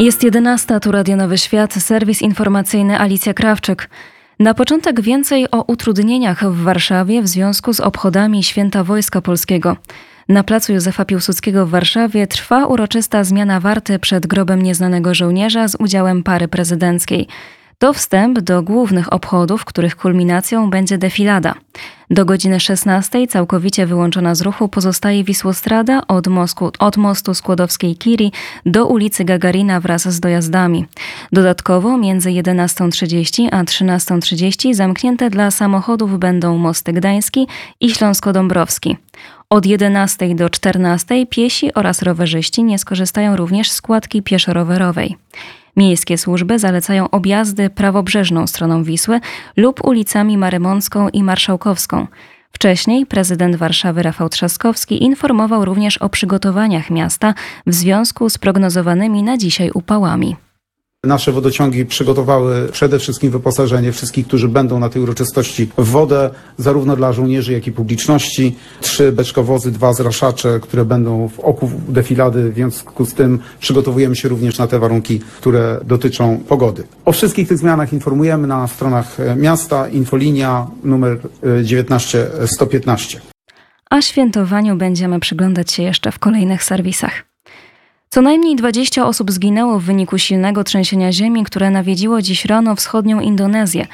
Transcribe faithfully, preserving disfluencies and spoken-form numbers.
Jest jedenasta, tu Radio Nowy Świat, serwis informacyjny Alicja Krawczyk. Na początek więcej o utrudnieniach w Warszawie w związku z obchodami Święta Wojska Polskiego. Na placu Józefa Piłsudskiego w Warszawie trwa uroczysta zmiana warty przed grobem nieznanego żołnierza z udziałem pary prezydenckiej. To wstęp do głównych obchodów, których kulminacją będzie defilada. Do godziny szesnastej całkowicie wyłączona z ruchu pozostaje Wisłostrada od, Mosku, od mostu Skłodowskiej-Curie do ulicy Gagarina wraz z dojazdami. Dodatkowo między jedenastą trzydzieści a trzynastą trzydzieści zamknięte dla samochodów będą Mosty Gdański i Śląsko-Dąbrowski. Od jedenastej do czternastej piesi oraz rowerzyści nie skorzystają również z kładki pieszo-rowerowej. Miejskie służby zalecają objazdy prawobrzeżną stroną Wisły lub ulicami Marymącką i Marszałkowską. Wcześniej prezydent Warszawy Rafał Trzaskowski informował również o przygotowaniach miasta w związku z prognozowanymi na dzisiaj upałami. Nasze wodociągi przygotowały przede wszystkim wyposażenie wszystkich, którzy będą na tej uroczystości w wodę, zarówno dla żołnierzy, jak i publiczności. Trzy beczkowozy, dwa zraszacze, które będą w oku defilady, w związku z tym przygotowujemy się również na te warunki, które dotyczą pogody. O wszystkich tych zmianach informujemy na stronach miasta, infolinia numer dziewiętnaście sto piętnaście. A świętowaniu będziemy przyglądać się jeszcze w kolejnych serwisach. Co najmniej dwadzieścia osób zginęło w wyniku silnego trzęsienia ziemi, które nawiedziło dziś rano wschodnią Indonezję.